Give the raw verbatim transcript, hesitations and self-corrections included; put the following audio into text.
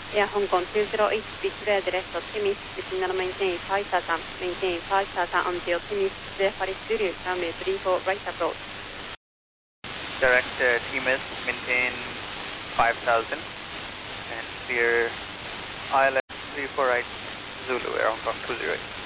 Air Hong Kong two zero eight, speak to the address Optimist, signal maintain five thousand, maintain five thousand on the Optimist, Paris Zulu, runway three four right approach. Direct uh, Optimist, maintain five thousand and clear I L S three four right Zulu, Air Hong Kong two zero eight.